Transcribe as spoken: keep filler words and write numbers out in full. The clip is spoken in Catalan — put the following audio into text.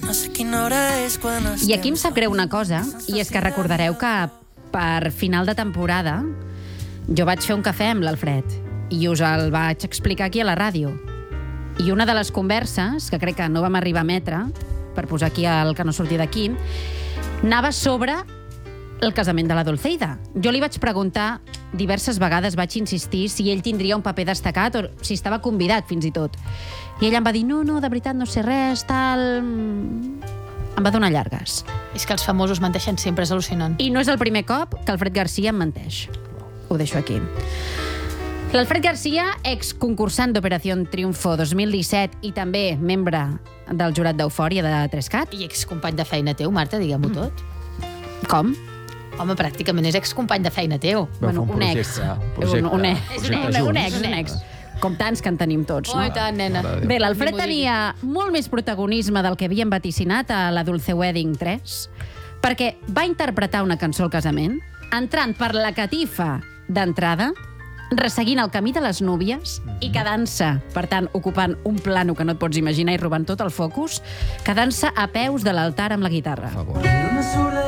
No sé quina hora és quan estem... I aquí em sap greu una cosa, i és que recordareu que per final de temporada jo vaig fer un cafè amb l'Alfred i us el vaig explicar aquí a la ràdio. I una de les converses, que crec que no vam arribar a emetre, per posar aquí el que no sortia d'aquí, anava sobre el casament de la Dulceida. Jo li vaig preguntar diverses vegades, vaig insistir si ell tindria un paper destacat o si estava convidat, fins i tot. I ella em va dir, no, no, de veritat, no sé res, tal... Em va donar llargues. És que els famosos menteixen sempre, és al·lucinant. I no és el primer cop que Alfred Garcia em menteix. Ho deixo aquí. L'Alfred Garcia, exconcursant d'Operació Triunfo dos mil disset i també membre del jurat d'Eufòria de Trescat. I excompany de feina teu, Marta, diguem-ho Mm. tot. Com? Home, pràcticament és excompany de feina teu. Bueno, un ex. projecte, Un, un ex. projecte Un junts. ex, un ex. Com tants que en tenim tots, Oh, no? i tant, nena. Bé, l'Alfred Ni m'ho tenia molt més protagonisme del que havíem vaticinat a la Dulce Wedding tres, perquè va interpretar una cançó al casament, entrant per la catifa d'entrada, resseguint el camí de les núvies i quedant-se, per tant, ocupant un plano que no et pots imaginar i robant tot el focus, quedant-se a peus de l'altar amb la guitarra. Per favor.